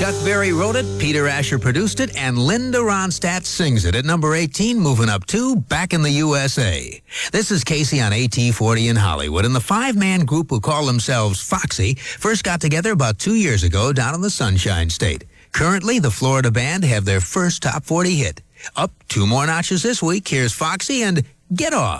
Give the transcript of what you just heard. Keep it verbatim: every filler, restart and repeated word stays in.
Chuck Berry wrote it, Peter Asher produced it, and Linda Ronstadt sings it at number eighteen, moving up two, back in the U S A. This is Casey on A T forty in Hollywood, and the five-man group who call themselves Foxy first got together about two years ago down in the Sunshine State. Currently, the Florida band have their first top forty hit. Up two more notches this week, here's Foxy and Get Off.